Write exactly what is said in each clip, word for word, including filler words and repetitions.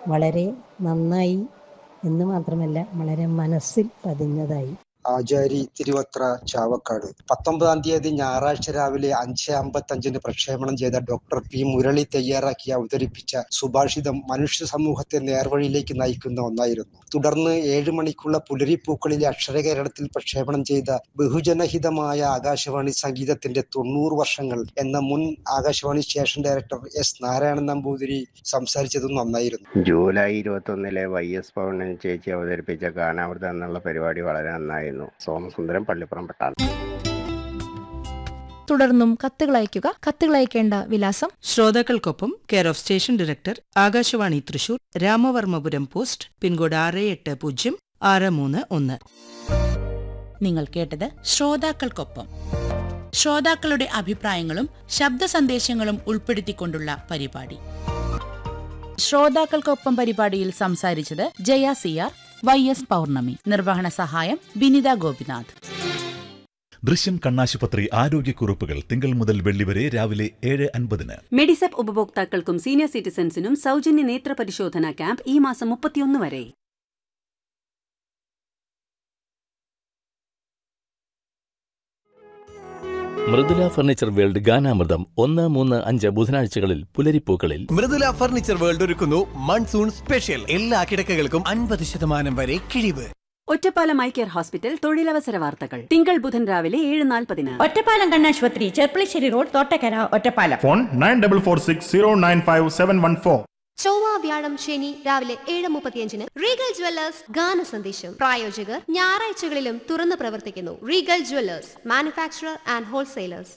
വളരെ നന്നായി എന്ന് മാത്രമല്ല വളരെ മനസ്സിൽ പതിഞ്ഞതായി. ആചാരി തിരുവത്ര ചാവക്കാട്. പത്തൊമ്പതാം തീയതി ഞായറാഴ്ച രാവിലെ അഞ്ച് അമ്പത്തഞ്ചിന് പ്രക്ഷേപണം ചെയ്ത ഡോക്ടർ പി മുരളി തയ്യാറാക്കി അവതരിപ്പിച്ച സുഭാഷിതം മനുഷ്യ സമൂഹത്തെ നേർവഴിയിലേക്ക് നയിക്കുന്ന ഒന്നായിരുന്നു. തുടർന്ന് ഏഴ് മണിക്കുള്ള പുലരിപ്പൂക്കളിലെ അക്ഷരകേരളത്തിൽ പ്രക്ഷേപണം ചെയ്ത ബഹുജനഹിതമായ ആകാശവാണി സംഗീതത്തിന്റെ തൊണ്ണൂറ് വർഷങ്ങൾ എന്ന മുൻ Akashvani station director S Narayanan Namboothiri സംസാരിച്ചതും നന്നായിരുന്നു. ജൂലൈ ഇരുപത്തി ഒന്നിലെ വൈ എസ് പൗർണമി ചേച്ചി അവതരിപ്പിച്ച ഗാനാമൃതം എന്നുള്ള പരിപാടി വളരെ നന്നായിരുന്നു. സോമസുന്ദരം പള്ളിപ്പുറം പട്ടാളം. തുടർന്നും കത്തുകൾ അയയ്ക്കുക. കത്തുകൾ അയക്കേണ്ട വിലാസം: ശ്രോതാക്കൾക്കൊപ്പം, care of station director, Akashvani Thrissur, Ramavarmapuram post, pincode ആറ് എട്ട് പൂജ്യം ആറ് മൂന്ന് ഒന്ന്. നിങ്ങൾ കേട്ടത് ശ്രോതാക്കൾക്കൊപ്പം. ശ്രോതാക്കളുടെ അഭിപ്രായങ്ങളും ശബ്ദ സന്ദേശങ്ങളും ഉൾപ്പെടുത്തിക്കൊണ്ടുള്ള പരിപാടി. ശ്രോതാക്കൾക്കൊപ്പം പരിപാടിയിൽ സംസാരിച്ചത് Jaya C R, Y S പൗർണമി. നിർവഹണ സഹായം ബിനിത ഗോപിനാഥ്. ദൃശ്യം കണ്ണാശുപത്രി ആരോഗ്യക്കുറിപ്പുകൾ തിങ്കൾ മുതൽ വെള്ളി വരെ രാവിലെ ഏഴ് അൻപതിന്. മെഡിസെപ്പ് ഉപഭോക്താക്കൾക്കും സീനിയർ സിറ്റിസൺസിനും സൗജന്യ നേത്ര പരിശോധന ക്യാമ്പ് ഈ മാസം മുപ്പത്തിയൊന്ന് വരെ. മൃദുല ഫർണിച്ചർ വേൾഡ് ഗാനാമൃതം ഒന്ന് മൂന്ന് അഞ്ച് ബുധനാഴ്ചകളിൽ പുലരിപ്പൂക്കളിൽ. മൃദുല ഫർണിച്ചർ വേൾഡ് ഒരുക്കുന്നു മൺസൂൺ സ്പെഷ്യൽ. എല്ലാ കിടക്കകൾക്കും അൻപത് ശതമാനം വരെ കിഴിവ്. ഒറ്റപ്പാലം ഐ കെയർ ഹോസ്പിറ്റൽ തൊഴിലവസര വാർത്തകൾ തിങ്കൾ ബുധൻ രാവിലെ ഏഴ് നാൽപ്പതിന്. ഒറ്റപ്പാലം കണ്ണാശുപത്രി, Cherpulassery road, Thottakkara, Ottapalam. Phone nine double four six zero nine five seven one four. ചൊവ്വ വ്യാഴം ശനി രാവിലെ ഏഴ് മുപ്പത്തിയഞ്ചിന് റീഗൽ ജ്വല്ലേഴ്സ് ഗാന സന്ദേശം. പ്രായോജകർ ഞായറാഴ്ചകളിലും തുറന്നു പ്രവർത്തിക്കുന്നു. Regal Jewellers, manufacturer and wholesalers.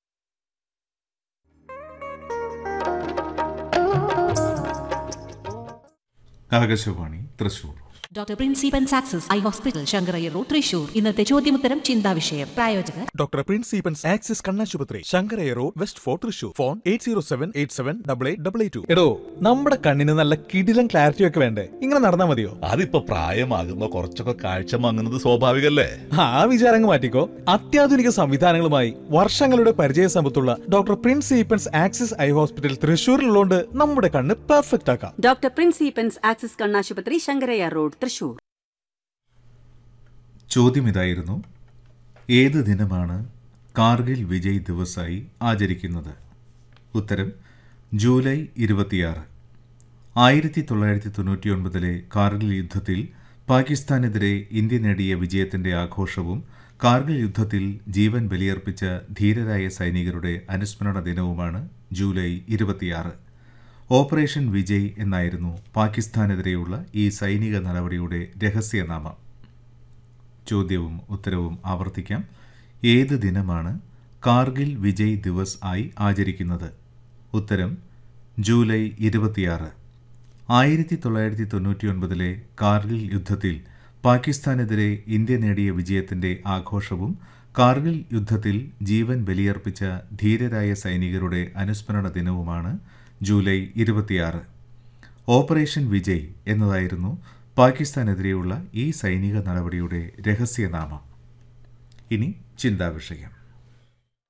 Akashvani Thrissur. Doctor പ്രിൻസിപ്പൻസ് access eye hospital, Sankara Iyer road, Thrissur. ഇന്നത്തെ ചോദ്യമുത്തരം ചിന്താവിഷയം. പ്രായോജകർ ഡോക്ടർ പ്രിൻസിപ്പൻസ് ആക്സസ് കണ്ണാശുപത്രി, Sankara Iyer road, west fort, Thrissur. Phone eight zero seven eight seven double eight double eight to. എടോ, നമ്മുടെ കണ്ണിന് നല്ല കിടിലം ക്ലാരിറ്റി ഒക്കെ വേണ്ടേ? ഇങ്ങനെ നടന്നാ മതിയോ? അതിപ്പോ പ്രായമാകുമ്പോ കുറച്ചൊക്കെ കാഴ്ച മങ്ങുന്നത് സ്വാഭാവികല്ലേ. ആ വിചാരങ്ങൾ മാറ്റിക്കോ. അത്യാധുനിക സംവിധാനങ്ങളുമായി വർഷങ്ങളുടെ പരിചയ സമ്പത്തുള്ള ഡോക്ടർ പ്രിൻസിപ്പൻസ് ആക്സസ് ഐ ഹോസ്പിറ്റൽ തൃശൂരിലുള്ളതുകൊണ്ട് നമ്മുടെ കണ്ണ് പെർഫെക്റ്റ് ആക്കാം. ഡോക്ടർ പ്രിൻസിപ്പൻസ് ആക്സസ് കണ്ണാശുപത്രി, ശങ്കരയ്യർ റോഡ്, തൃശൂർ. ചോദ്യം ഇതായിരുന്നു: ഏത് ദിനമാണ് കാർഗിൽ വിജയ് ദിവസായി ആചരിക്കുന്നത്? ഉത്തരം ജൂലൈ ഇരുപത്തിയാറ്. ആയിരത്തി തൊള്ളായിരത്തി തൊണ്ണൂറ്റി ഒൻപതിലെ കാർഗിൽ യുദ്ധത്തിൽ പാകിസ്ഥാനെതിരെ ഇന്ത്യ നേടിയ വിജയത്തിന്റെ ആഘോഷവും കാർഗിൽ യുദ്ധത്തിൽ ജീവൻ ബലിയർപ്പിച്ച ധീരരായ സൈനികരുടെ അനുസ്മരണ ദിനവുമാണ് ജൂലൈ ഇരുപത്തിയാറ്. ഓപ്പറേഷൻ വിജയ് എന്നായിരുന്നു പാകിസ്ഥാനെതിരെയുള്ള ഈ സൈനിക നടപടിയുടെ രഹസ്യനാമം. ചോദ്യവും ഉത്തരവും ആവർത്തിക്കാം. ഏത് ദിനമാണ് കാർഗിൽ വിജയ് ദിവസ് ആയി ആചരിക്കുന്നത്? ഉത്തരം ജൂലൈ ഇരുപത്തിയാറ്. ആയിരത്തി തൊള്ളായിരത്തി തൊണ്ണൂറ്റി ഒൻപതിലെ കാർഗിൽ യുദ്ധത്തിൽ പാകിസ്ഥാനെതിരെ ഇന്ത്യ നേടിയ വിജയത്തിന്റെ ആഘോഷവും കാർഗിൽ യുദ്ധത്തിൽ ജീവൻ ബലിയർപ്പിച്ച ധീരരായ സൈനികരുടെ അനുസ്മരണ ദിനവുമാണ് ജൂലൈ ഇരുപത്തിയാറ്. ഓപ്പറേഷൻ വിജയ് എന്നതായിരുന്നു പാകിസ്ഥാനെതിരെയുള്ള ഈ സൈനിക നടപടിയുടെ രഹസ്യനാമം. ഇനി ചിന്താവിഷയം.